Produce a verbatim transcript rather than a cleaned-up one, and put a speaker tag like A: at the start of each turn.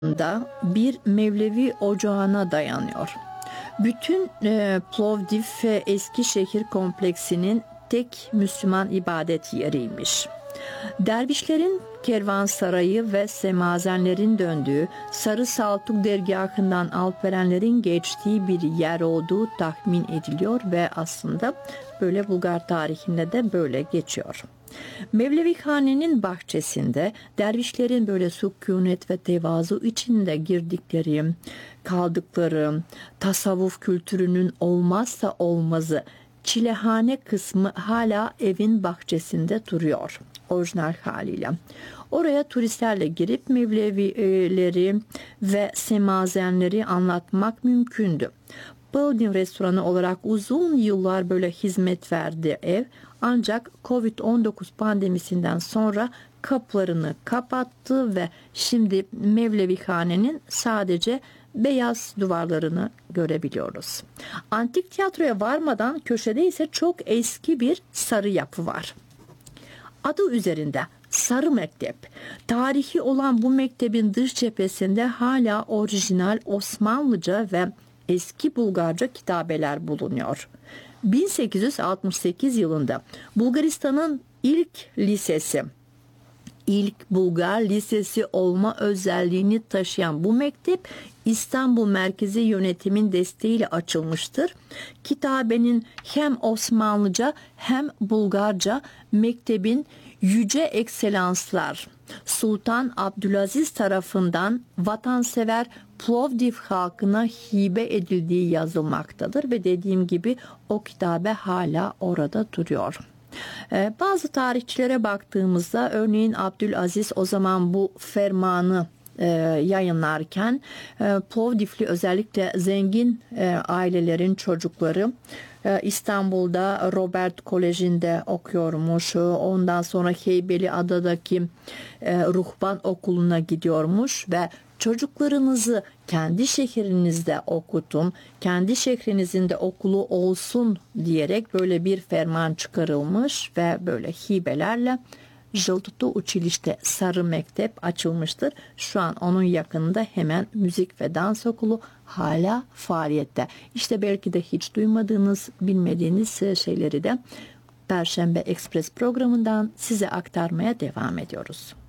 A: da bir Mevlevi ocağına dayanıyor. Bütün e, Plovdiv ve Eskişehir kompleksinin tek Müslüman ibadet yeriymiş. Dervişlerin kervansarayı ve semazenlerin döndüğü Sarı Saltuk dergahından Alperenlerin geçtiği bir yer olduğu tahmin ediliyor ve aslında böyle Bulgar tarihinde de böyle geçiyor. Mevlevihanenin bahçesinde dervişlerin böyle sükunet ve tevazu içinde girdikleri, kaldıkları, tasavvuf kültürünün olmazsa olmazı çilehane kısmı hala evin bahçesinde duruyor, orijinal haliyle. Oraya turistlerle girip Mevlevileri ve semazenleri anlatmak mümkündü. Plovdiv restoranı olarak uzun yıllar böyle hizmet verdi ev, ancak kovid on dokuz pandemisinden sonra kapılarını kapattı ve şimdi Mevlevihane'nin sadece beyaz duvarlarını görebiliyoruz. Antik tiyatroya varmadan köşede ise çok eski bir sarı yapı var. Adı üzerinde Sarı Mektep. Tarihi olan bu mektebin dış cephesinde hala orijinal Osmanlıca ve eski Bulgarca kitabeler bulunuyor. bin sekiz yüz altmış sekiz yılında Bulgaristan'ın ilk lisesi, ilk Bulgar lisesi olma özelliğini taşıyan bu mektep İstanbul merkezi yönetimin desteğiyle açılmıştır. Kitabenin hem Osmanlıca hem Bulgarca mektebin yüce ekselanslar Sultan Abdülaziz tarafından vatansever Plovdiv halkına hibe edildiği yazılmaktadır ve dediğim gibi o kitabe hala orada duruyor. Ee, bazı tarihçilere baktığımızda örneğin Abdülaziz o zaman bu fermanı e, yayınlarken e, Plovdivli özellikle zengin e, ailelerin çocukları e, İstanbul'da Robert Koleji'nde okuyormuş. Ondan sonra Heybeliada'daki e, ruhban okuluna gidiyormuş ve çocuklarınızı kendi şehrinizde okutun, kendi şehrinizin de okulu olsun diyerek böyle bir ferman çıkarılmış ve böyle hibelerle Jıltıtu Uçiliş'te Sarı Mektep açılmıştır. Şu an onun yakınında hemen müzik ve dans okulu hala faaliyette. İşte belki de hiç duymadığınız, bilmediğiniz şeyleri de Perşembe Ekspres programından size aktarmaya devam ediyoruz.